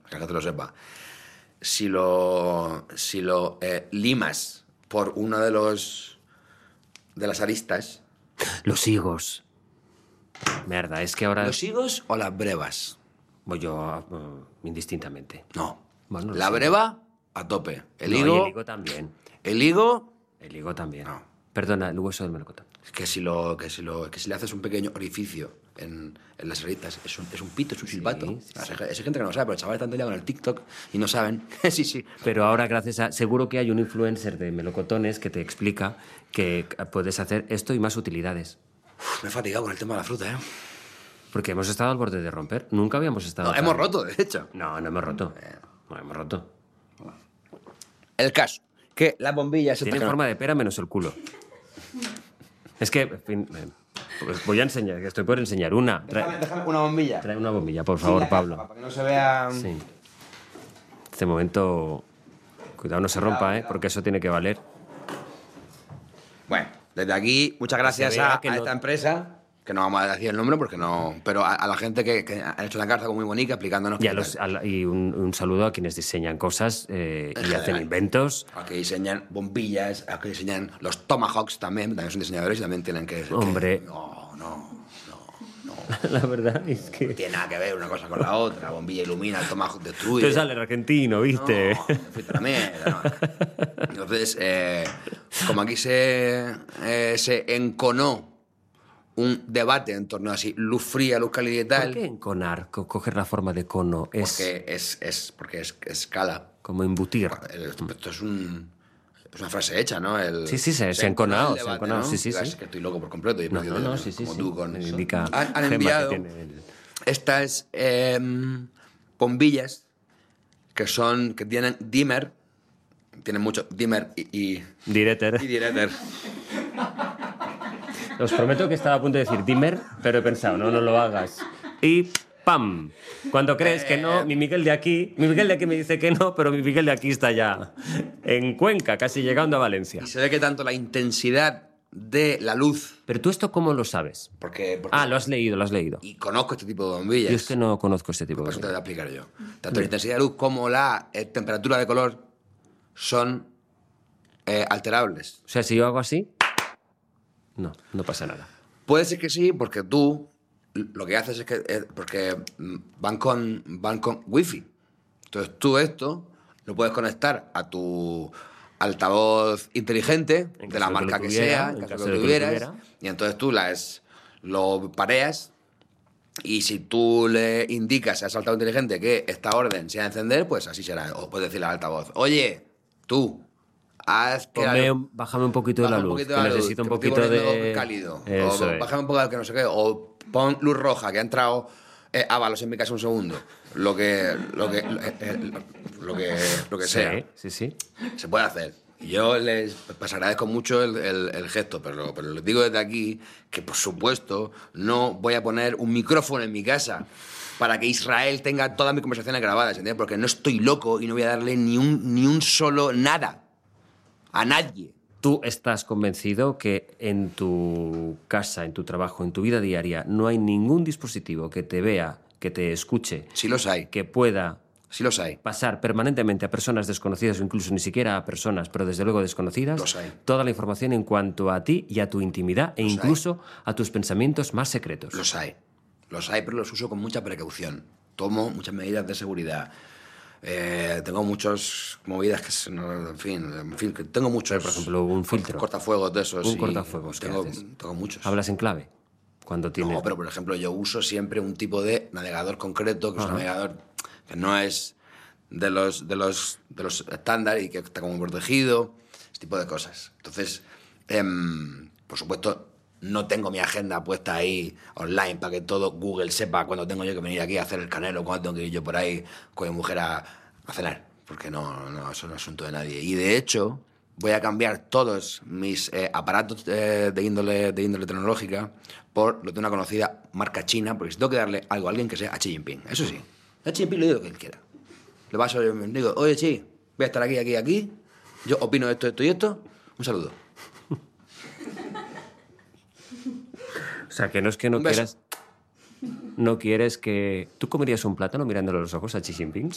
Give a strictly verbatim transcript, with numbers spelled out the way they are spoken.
para que te lo sepa. Si lo, si lo eh, limas por uno de los de las aristas... Los higos. Mierda, es que ahora... ¿Los higos o las brevas? Voy yo uh, indistintamente. No. Bueno, la breva, a tope. El no, higo... y el higo también. El higo... El higo también. No. Perdona, el hueso del melocotón. Es que si, lo, que, si lo, que si le haces un pequeño orificio en, en las aristas, es un, es un pito, es un silbato. Sí, sí, sí. Hay gente que no lo sabe, pero el chaval está liado en el TikTok y no saben. Sí, sí. Pero ahora, gracias a... Seguro que hay un influencer de melocotones que te explica que puedes hacer esto y más utilidades. Uf, me he fatigado con el tema de la fruta, ¿eh? Porque hemos estado al borde de romper. Nunca habíamos estado... No, tan... hemos roto, de hecho. No, no hemos roto. No hemos roto. El caso, que las bombillas... Tiene forma de pera menos el culo. Es que, en fin, pues voy a enseñar, que estoy por enseñar una. Trae, déjame, déjame una bombilla. Trae una bombilla, por favor, sí, Pablo. Para que no se vea... Sí. Este momento... Cuidado, no se rompa, ¿eh? Porque eso tiene que valer. Bueno, desde aquí, muchas gracias a, a no... esta empresa, que no vamos a decir el nombre porque no... Pero a, a la gente que, que ha hecho una carta muy bonita explicándonos... Y, a los, a la, y un, un saludo a quienes diseñan cosas eh, y hacen inventos. A que diseñan bombillas, a que diseñan los tomahawks también, también son diseñadores y también tienen que... Hombre... Que, no, no, no, no. La verdad es que... No tiene nada que ver una cosa con la otra. La bombilla ilumina, el tomahawk destruye. Te sale el argentino, ¿viste? No, fuiste la mierda, no. Entonces, eh, como aquí se, eh, se enconó un debate en torno a si luz fría, luz cálida y tal... ¿Por qué enconar, co coger la forma de cono? Es... Porque es, es, porque es escala. Como embutir. Esto, esto es, un, es una frase hecha, ¿no? El, sí, sí, se, se ha enconado, se ha enconado, ¿no? sí, sí, sí. Es que estoy loco por completo. Y no, no, no, sí, como sí, tú sí. con eso. Indica Han, han enviado el... estas eh, bombillas que son, que tienen dimmer, tienen mucho dimmer y... y Direter. Y direter. Os prometo que estaba a punto de decir dimmer, pero he pensado, no, no lo hagas. Y ¡pam! Cuando crees que no, mi Miguel de aquí, mi Miguel de aquí me dice que no, pero mi Miguel de aquí está ya en Cuenca, casi llegando a Valencia. Y se ve que tanto la intensidad de la luz... ¿Pero tú esto cómo lo sabes? Porque, porque ah, lo has leído, lo has leído. Y conozco este tipo de bombillas. Yo es que no conozco este tipo pues de bombillas. Por eso te voy a explicar yo. Tanto la intensidad de luz como la eh, temperatura de color son eh, alterables. O sea, si yo hago así, no, no pasa nada. Puede ser que sí, porque tú lo que haces es que... Eh, porque van con, van con wifi. Entonces tú esto lo puedes conectar a tu altavoz inteligente, de la marca que, sea, en caso de que lo tuvieras, y entonces tú las, lo pareas, y si tú le indicas a ese altavoz inteligente que esta orden sea encender, pues así será. O puedes decirle al altavoz, oye, tú, haz que... Ponme, la luz, bájame un poquito de la luz, de que luz, necesito un que poquito de... cálido. Eso o es. bájame un poco de que no sé qué, o pon luz roja, que ha entrado eh, Ábalos en mi casa un segundo. Lo que, lo que, eh, eh, lo que, lo que Sí, sea. sí, sí. Se puede hacer. Y yo les pues, agradezco mucho el, el, el gesto, pero, pero les digo desde aquí que, por supuesto, no voy a poner un micrófono en mi casa para que Israel tenga todas mis conversaciones grabadas, ¿entiendes? Porque no estoy loco y no voy a darle ni un, ni un solo nada a nadie. ¿Tú estás convencido que en tu casa, en tu trabajo, en tu vida diaria, no hay ningún dispositivo que te vea, que te escuche, Sí los hay, que pueda sí los hay. pasar permanentemente a personas desconocidas o incluso ni siquiera a personas, pero desde luego desconocidas, Los hay. toda la información en cuanto a ti y a tu intimidad e Los incluso a tus pensamientos más secretos? Los hay. Los hay, pero los uso con mucha precaución. Tomo muchas medidas de seguridad. Eh, tengo muchas movidas que, no, en fin, en fin, que tengo muchos. Pero, por ejemplo, un filtro. Cortafuegos de esos. Un y cortafuegos, ¿qué Tengo, haces? tengo muchos. ¿Hablas en clave? Cuando tienes... No, pero por ejemplo, yo uso siempre un tipo de navegador concreto, que es un navegador que no es de los, de los, de los estándar y que está como protegido, ese tipo de cosas. Entonces, eh, por supuesto, no tengo mi agenda puesta ahí online para que todo Google sepa cuándo tengo yo que venir aquí a hacer el canelo, cuándo tengo que ir yo por ahí con mi mujer a, a cenar, porque no, no, eso no es asunto de nadie. Y de hecho, voy a cambiar todos mis eh, aparatos eh, de, índole, de índole tecnológica por lo de una conocida marca china, porque si tengo que darle algo a alguien que sea a Xi Jinping, eso sí. A Xi Jinping le digo lo que él quiera. Le paso, le digo, oye, Xi, voy a estar aquí, aquí, aquí, yo opino esto, esto y esto, un saludo. O sea, que no es que no quieras... No quieres que... ¿Tú comerías un plátano mirándole a los ojos a Xi Jinping?